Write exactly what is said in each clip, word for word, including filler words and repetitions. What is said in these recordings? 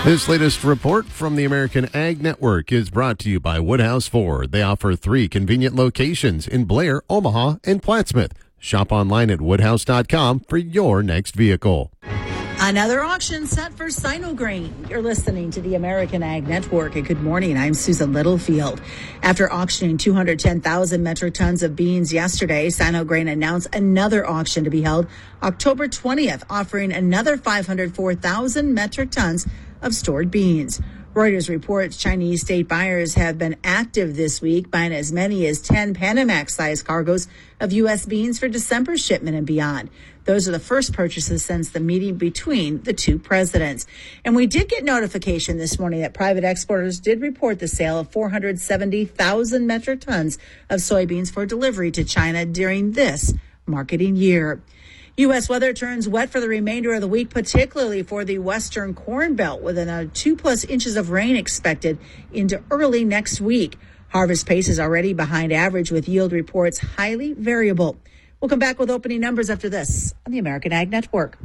This latest report from the American Ag Network is brought to you by Woodhouse Ford. They offer three convenient locations in Blair, Omaha, and Plattsmouth. Shop online at woodhouse dot com for your next vehicle. Another auction set for Sinograin. You're listening to the American Ag Network. And good morning. I'm Susan Littlefield. After auctioning two hundred ten thousand metric tons of beans yesterday, Sinograin announced another auction to be held October twentieth, offering another five hundred four thousand metric tons of stored beans. Reuters reports Chinese state buyers have been active this week, buying as many as ten Panamax-sized cargoes of U S beans for December shipment and beyond. Those are the first purchases since the meeting between the two presidents. And we did get notification this morning that private exporters did report the sale of four hundred seventy thousand metric tons of soybeans for delivery to China during this marketing year. U S weather turns wet for the remainder of the week, particularly for the western Corn Belt, with another two plus inches of rain expected into early next week. Harvest pace is already behind average, with yield reports highly variable. We'll come back with opening numbers after this on the American Ag Network.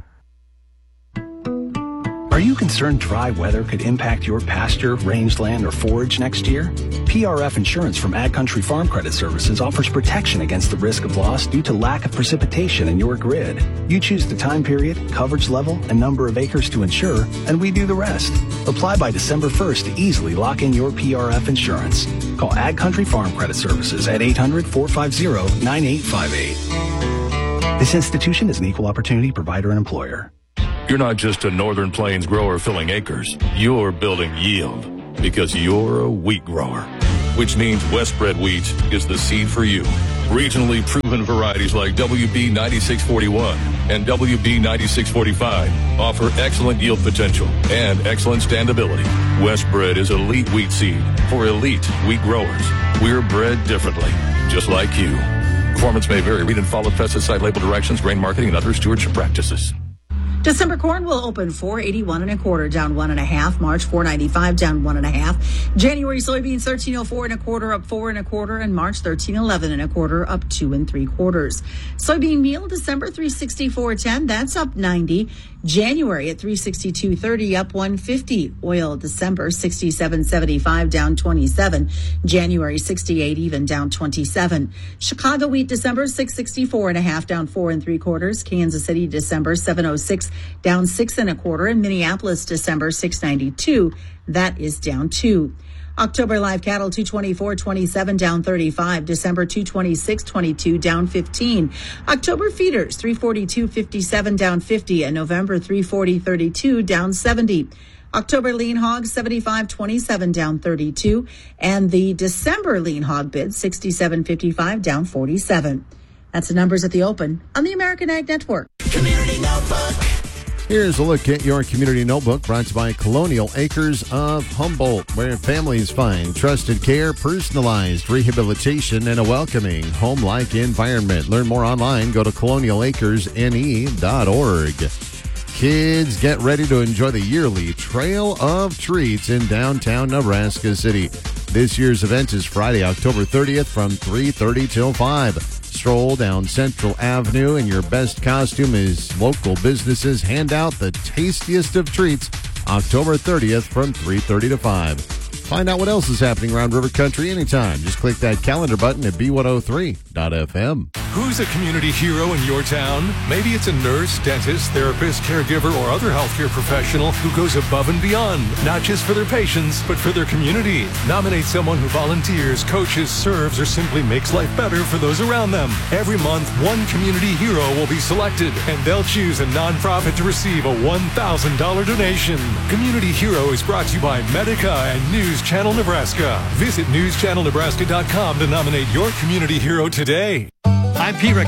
Are you concerned dry weather could impact your pasture, rangeland, or forage next year? P R F Insurance from Ag Country Farm Credit Services offers protection against the risk of loss due to lack of precipitation in your grid. You choose the time period, coverage level, and number of acres to insure, and we do the rest. Apply by December first to easily lock in your P R F insurance. Call Ag Country Farm Credit Services at eight hundred, four five zero, nine eight five eight. This institution is an equal opportunity provider and employer. You're not just a Northern Plains grower filling acres. You're building yield because you're a wheat grower, which means Westbred wheat is the seed for you. Regionally proven varieties like W B ninety-six forty-one and W B ninety-six forty-five offer excellent yield potential and excellent standability. Westbred is elite wheat seed for elite wheat growers. We're bred differently, just like you. Performance may vary. Read and follow pesticide label directions, grain marketing, and other stewardship practices. December corn will open four eighty-one and a quarter, down one and a half. March four ninety-five, down one and a half. January soybeans thirteen oh four and a quarter, up four and a quarter, and March thirteen eleven and a quarter, up two and three quarters. Soybean meal December three sixty-four ten, that's up ninety. January at three sixty-two thirty, up one fifty. Oil December sixty-seven seventy-five, down twenty-seven. January sixty-eight even, down twenty-seven. Chicago wheat December six sixty-four and a half, down four and three quarters. Kansas City December seven oh six, down six and a quarter. And Minneapolis December six ninety-two, that is down two. October live cattle two twenty-four twenty-seven, down thirty-five. December two twenty-six twenty-two, down fifteen. October feeders three forty-two fifty-seven, down fifty, and November three forty thirty-two, down seventy. October lean hog seventy-five twenty-seven, down thirty-two, and the December lean hog bid sixty-seven fifty-five, down forty-seven. That's the numbers at the open on the American Ag Network. Community Notebook. Here's a look at your Community Notebook, brought to you by Colonial Acres of Humboldt, where families find trusted care, personalized rehabilitation, and a welcoming home-like environment. Learn more online. Go to colonial acres n e dot org. Kids, get ready to enjoy the yearly Trail of Treats in downtown Nebraska City. This year's event is Friday, October thirtieth from three thirty till five. Stroll down Central Avenue, and your best costume is local businesses hand out the tastiest of treats October thirtieth from three thirty to five. Find out what else is happening around River Country anytime. Just click that calendar button at b one oh three dot f m. Who's a community hero in your town? Maybe it's a nurse, dentist, therapist, caregiver, or other healthcare professional who goes above and beyond, not just for their patients, but for their community. Nominate someone who volunteers, coaches, serves, or simply makes life better for those around them. Every month, one community hero will be selected, and they'll choose a nonprofit to receive a one thousand dollars donation. Community Hero is brought to you by Medica and News Channel Nebraska. Visit news channel nebraska dot com to nominate your community hero today. I'm Pete Rick.